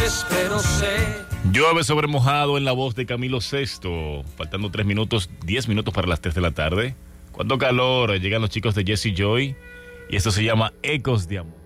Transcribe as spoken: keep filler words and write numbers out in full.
veces, pero sé. Llueve sobre mojado en la voz de Camilo Sesto. Faltando tres minutos, diez minutos para las tres de la tarde. Cuánto calor, llegan los chicos de Jesse Joy. Y esto se llama Ecos de Amor.